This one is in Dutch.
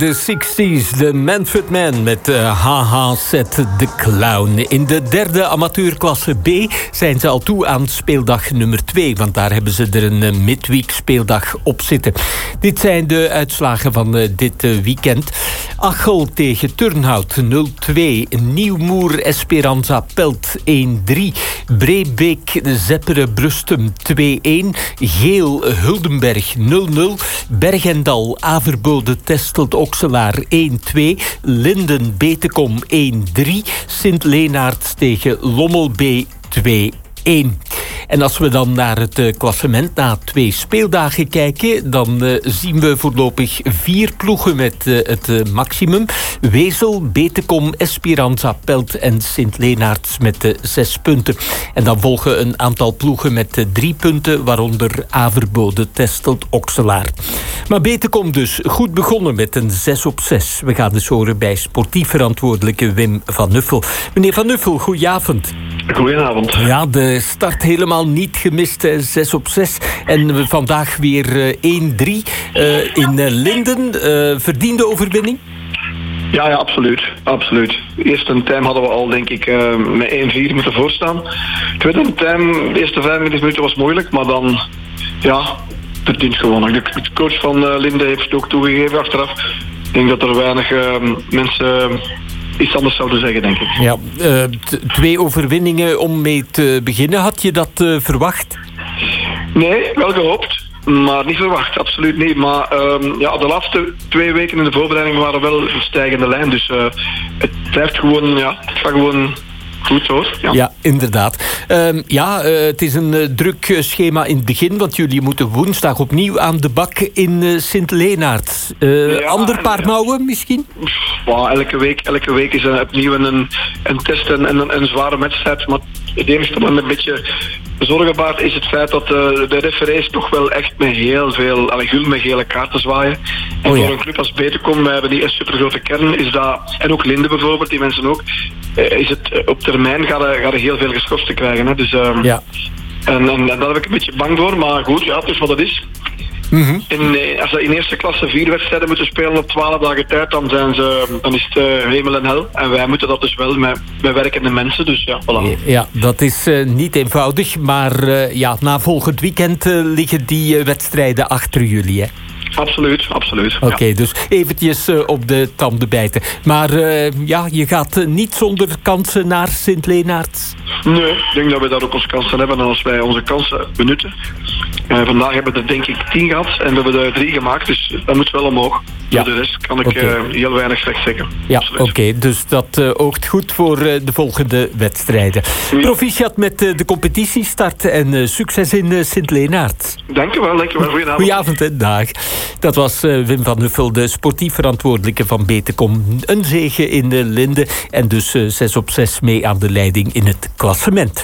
De 60s, de Manfred Man met Haha Set the Clown. In de derde amateurklasse B zijn ze al toe aan speeldag nummer 2... want daar hebben ze er een midweek speeldag op zitten. Dit zijn de uitslagen van dit weekend. Achel tegen Turnhout 0-2. Nieuwmoer Esperanza Pelt 1-3. Breebeek Zepperen Brustum 2-1. Geel Huldenberg 0-0. Bergendal Averbode Testelt Okselaar 1-2. Linden Betekom 1-3. Sint-Lenaerts tegen Lommel B 2-1. En als we dan naar het klassement na 2 speeldagen kijken, dan zien we voorlopig 4 ploegen met het maximum. Wezel, Betekom, Esperanza Pelt en Sint-Lenaerts met 6 punten. En dan volgen een aantal ploegen met 3 punten, waaronder Averbode, Testelt, Okselaar. Maar Betekom dus goed begonnen met een 6-6. We gaan dus horen bij sportief verantwoordelijke Wim van Nuffel. Meneer van Nuffel, goedenavond. Goedenavond. Ja, de start helemaal niet gemist, 6-6. En vandaag weer 1-3 in Linden. Verdiende overwinning? Ja, absoluut. Absoluut. Eerste time hadden we al, denk ik, met 1-4 moeten voorstaan. Tweede time, de eerste 25 minuten was moeilijk, maar dan, ja, verdiend gewonnen. De coach van Linden heeft het ook toegegeven achteraf. Ik denk dat er weinig mensen iets anders zouden zeggen, denk ik. Ja, 2 overwinningen om mee te beginnen. Had je dat verwacht? Nee, wel gehoopt. Maar niet verwacht, absoluut niet. Maar de laatste 2 weken in de voorbereiding waren wel een stijgende lijn. Dus het blijft gewoon, het gaat gewoon goed hoor. Ja, inderdaad. Het is een druk schema in het begin, want jullie moeten woensdag opnieuw aan de bak in Sint-Lenaerts. Ander paar mouwen misschien? Elke week is er opnieuw een test en een zware wedstrijd. Maar het enige wat een beetje zorgen baart is het feit dat de referees toch wel echt met heel veel gul met gele kaarten zwaaien. En voor een club als Betekom, we hebben die een supergrote kern, is dat, en ook Linden bijvoorbeeld, die mensen ook, is het op termijn gaat er heel veel geschorst te krijgen. Hè. Dus, en daar heb ik een beetje bang voor, maar goed, ja, het is wat het is. Mm-hmm. Als ze in eerste klasse 4 wedstrijden moeten spelen op 12 dagen tijd, dan is het hemel en hel. En wij moeten dat dus wel met werkende mensen, dus ja, voilà. Ja, dat is niet eenvoudig, maar na volgend weekend liggen die wedstrijden achter jullie, hè? Absoluut. Oké, dus eventjes op de tanden bijten. Maar je gaat niet zonder kansen naar Sint-Lenaerts? Nee, ik denk dat we daar ook onze kansen hebben. En als wij onze kansen benutten. Vandaag hebben we er denk ik 10 gehad en we hebben er 3 gemaakt. Dus dat moet wel omhoog. Ja. Voor de rest kan ik heel weinig slecht zeggen. Ja, oké. Dus dat oogt goed voor de volgende wedstrijden. Ja. Proficiat met de competitiestart en succes in Sint-Lenaerts. Dank u wel. Goedenavond. Goedenavond, hè. Dag. Dat was Wim van Nuffel, de sportief verantwoordelijke van Betekom. Een zege in Linden en dus 6-6 mee aan de leiding in het klassement.